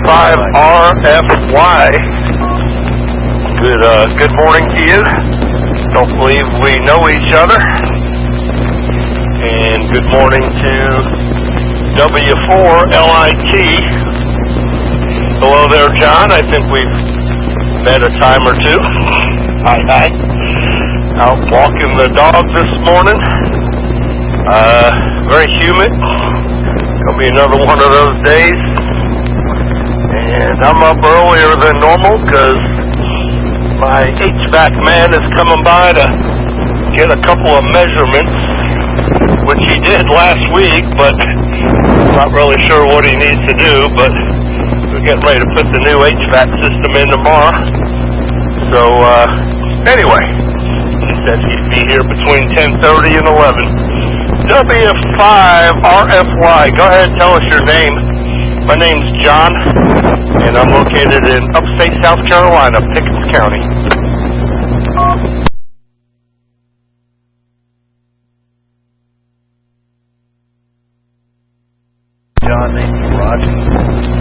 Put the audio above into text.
W5RFY. Good morning to you. Don't believe we know each other. And good morning to W4LIT. Hello there, John. I think we've met a time or two. Hi. Out walking the dog this morning. Very humid. Gonna be another one of those days. And I'm up earlier than normal because my HVAC man is coming by to get a couple of measurements, which he did last week, but I'm not really sure what he needs to do, but we're getting ready to put the new HVAC system in tomorrow. So, anyway, he said he'd be here between 10:30 and 11. W5RFY, go ahead and tell us your name. My name's John, and I'm located in upstate South Carolina, Pickens County. John, name's Roger.